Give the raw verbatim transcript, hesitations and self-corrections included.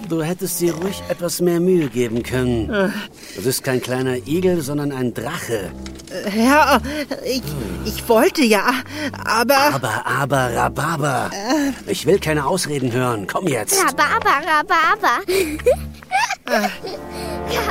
Du hättest dir ruhig etwas mehr Mühe geben können. Du bist kein kleiner Igel, sondern ein Drache. Ja, ich, ich wollte ja, aber... Aber, aber, Rhabarber. Ich will keine Ausreden hören. Komm jetzt. Rhabarber, Rhabarber.